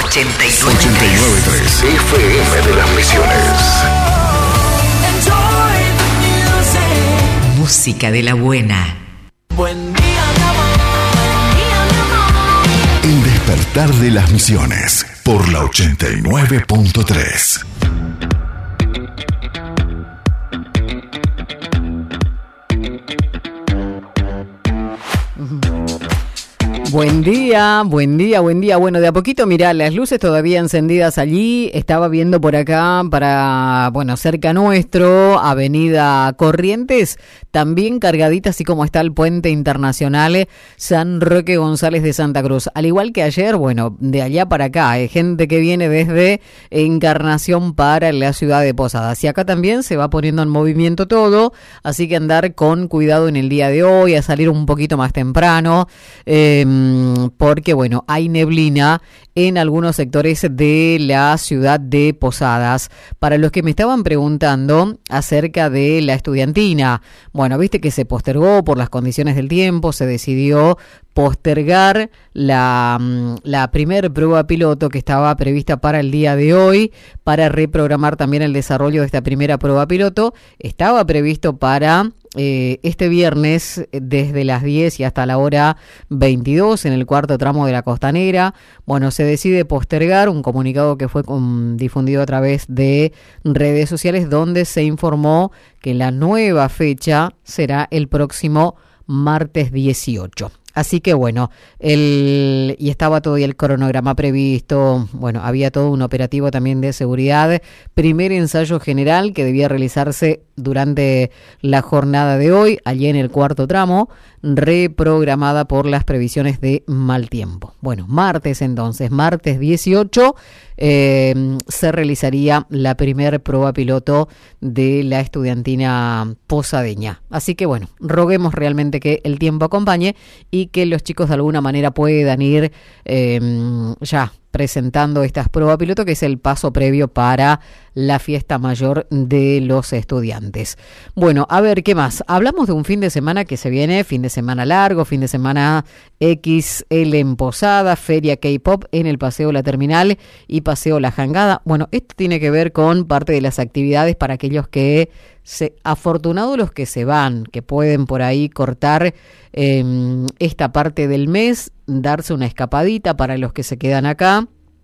89.3 FM de las Misiones. Música de la buena. Buen día, mi amor. Buen día, mi amor. El despertar de las Misiones por la 89.3. Buen día, buen día, buen día. Bueno, de a poquito, mirá, las luces todavía encendidas allí. Estaba viendo por acá para, bueno, cerca nuestro, Avenida Corrientes, también cargadita, así como está el Puente Internacional San Roque González de Santa Cruz. Al igual que ayer, bueno, de allá para acá, gente que viene desde Encarnación para la ciudad de Posadas. Y acá también se va poniendo en movimiento todo, así que andar con cuidado en el día de hoy, a salir un poquito más temprano, porque bueno, hay neblina en algunos sectores de la ciudad de Posadas. Para los que me estaban preguntando acerca de la estudiantina, bueno, viste que se postergó por las condiciones del tiempo, se decidió postergar la primer prueba piloto que estaba prevista para el día de hoy, para reprogramar también el desarrollo de esta primera prueba piloto. Estaba previsto para este viernes desde las 10 y hasta la hora 22 en el cuarto tramo de la Costanera. Bueno, se decide postergar, un comunicado que fue difundido a través de redes sociales, donde se informó que la nueva fecha será el próximo martes 18. Así que bueno, y estaba todo el cronograma previsto, bueno, había todo un operativo también de seguridad, primer ensayo general que debía realizarse durante la jornada de hoy, allí en el cuarto tramo, reprogramada por las previsiones de mal tiempo. Bueno, martes entonces, martes 18, se realizaría la primer prueba piloto de la estudiantina posadeña. Así que bueno, roguemos realmente que el tiempo acompañe y que los chicos de alguna manera puedan ir ya presentando estas pruebas piloto, que es el paso previo para la fiesta mayor de los estudiantes. Bueno, a ver, ¿qué más? Hablamos de un fin de semana que se viene, fin de semana largo, fin de semana XL en Posada, Feria K-Pop en el Paseo La Terminal y Paseo La Jangada. Bueno, esto tiene que ver con parte de las actividades para aquellos que afortunados los que se van, que pueden por ahí cortar esta parte del mes, darse una escapadita. Para los que se quedan acá,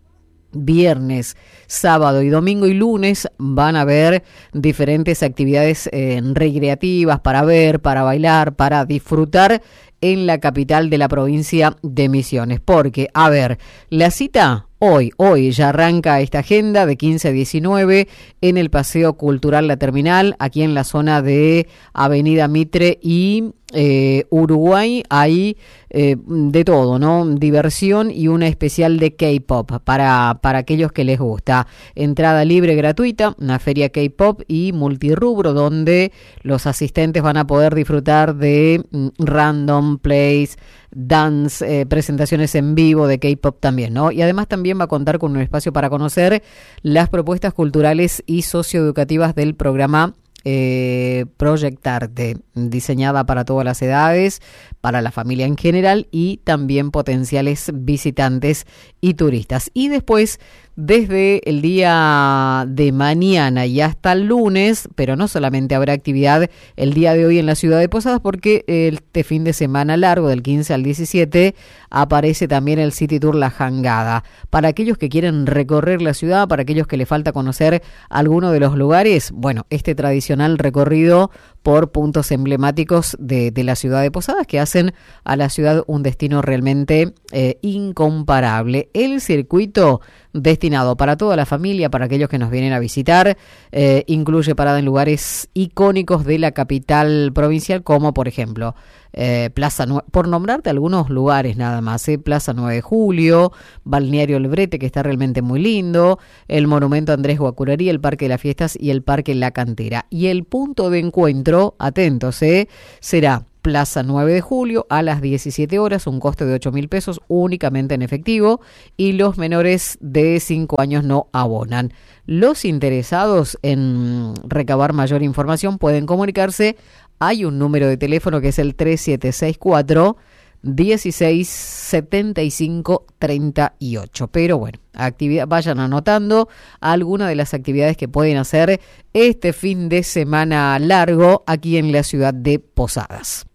viernes, sábado y domingo y lunes van a haber diferentes actividades recreativas para ver, para bailar, para disfrutar en la capital de la provincia de Misiones. Porque, a ver, la cita hoy ya arranca esta agenda de 15 a 19 en el Paseo Cultural La Terminal, aquí en la zona de Avenida Mitre y Uruguay. Hay de todo, ¿no? Diversión y una especial de K-Pop para aquellos que les gusta. Entrada libre gratuita, una feria K-Pop y multirrubro donde los asistentes van a poder disfrutar de random plays, dance, presentaciones en vivo de K-Pop también, ¿no? Y además también va a contar con un espacio para conocer las propuestas culturales y socioeducativas del programa Proyectarte, diseñada para todas las edades, para la familia en general y también potenciales visitantes y turistas. Y después, desde el día de mañana y hasta el lunes, pero no solamente habrá actividad el día de hoy en la ciudad de Posadas, porque este fin de semana largo, del 15 al 17, aparece también el City Tour La Jangada. Para aquellos que quieren recorrer la ciudad, para aquellos que le falta conocer alguno de los lugares, bueno, este tradicional recorrido por puntos emblemáticos de la ciudad de Posadas, que hacen a la ciudad un destino realmente incomparable. El circuito destinado para toda la familia, para aquellos que nos vienen a visitar, incluye parada en lugares icónicos de la capital provincial, como por ejemplo Plaza 9, por nombrarte algunos lugares nada más, Plaza 9 de Julio, Balneario El Brete, que está realmente muy lindo, el Monumento Andrés Guacurarí, el Parque de las Fiestas y el Parque La Cantera. Y el punto de encuentro, atentos, será Plaza 9 de Julio a las 17 horas, un costo de 8.000 pesos únicamente en efectivo, y los menores de 5 años no abonan. Los interesados en recabar mayor información pueden comunicarse. Hay un número de teléfono que es el 3764 16 75 38. Pero bueno, vayan anotando algunas de las actividades que pueden hacer este fin de semana largo aquí en la ciudad de Posadas.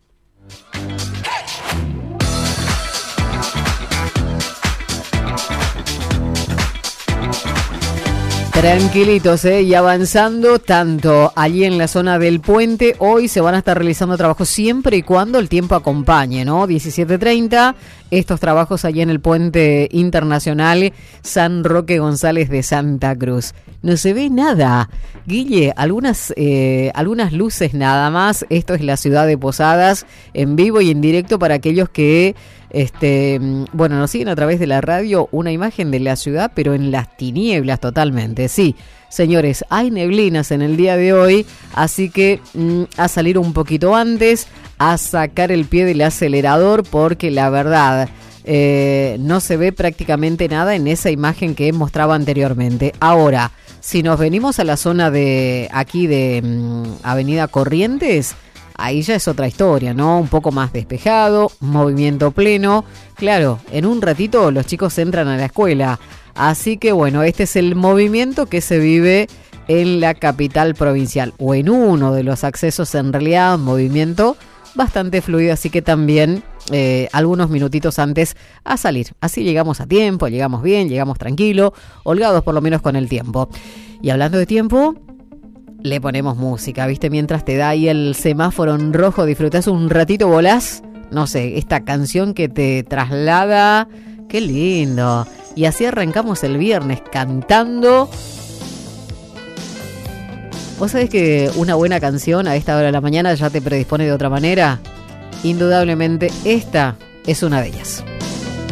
Tranquilitos, y avanzando tanto allí en la zona del puente. Hoy se van a estar realizando trabajos siempre y cuando el tiempo acompañe, ¿no? 17:30, estos trabajos allí en el puente internacional San Roque González de Santa Cruz. No se ve nada, Guille, algunas luces nada más. Esto es la ciudad de Posadas, en vivo y en directo para aquellos que nos siguen a través de la radio, una imagen de la ciudad, pero en las tinieblas totalmente. Sí, señores, hay neblinas en el día de hoy, así que a salir un poquito antes, a sacar el pie del acelerador, porque la verdad no se ve prácticamente nada en esa imagen que mostraba anteriormente. Ahora, si nos venimos a la zona de aquí de Avenida Corrientes, ahí ya es otra historia, ¿no? Un poco más despejado, movimiento pleno. Claro, en un ratito los chicos entran a la escuela. Así que bueno, este es el movimiento que se vive en la capital provincial, o en uno de los accesos, en realidad, un movimiento bastante fluido, así que también algunos minutitos antes a salir. Así llegamos a tiempo, llegamos bien, llegamos tranquilo, holgados por lo menos con el tiempo. Y hablando de tiempo, le ponemos música, ¿viste? Mientras te da ahí el semáforo en rojo, disfrutás un ratito, volás. No sé, esta canción que te traslada. ¡Qué lindo! Y así arrancamos el viernes cantando. ¿Vos sabés que una buena canción a esta hora de la mañana ya te predispone de otra manera? Indudablemente esta es una de ellas.